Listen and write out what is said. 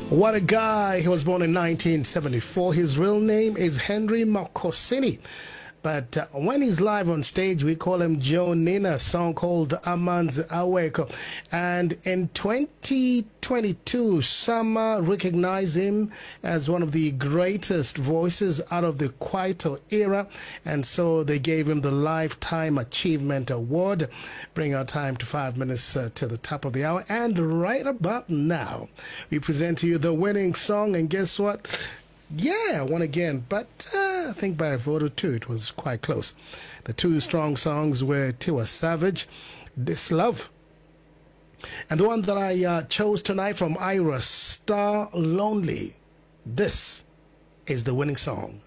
What a guy. He was born in 1974. His real name is Henry Makosini. But when he's live on stage, we call him Joe Nina, a song called Amanzi Aweko. And in 2022, Sama recognized him as one of the greatest voices out of the Kwaito era. And so they gave him the Lifetime Achievement Award. Bring our time to 5 minutes to the top of the hour. And right about now, we present to you the winning song. And guess what? Yeah, won again, but I think by a vote or two, it was quite close. The two strong songs were Tiwa Savage, This Love, and the one that I chose tonight from Ira, Star Lonely. This is the winning song.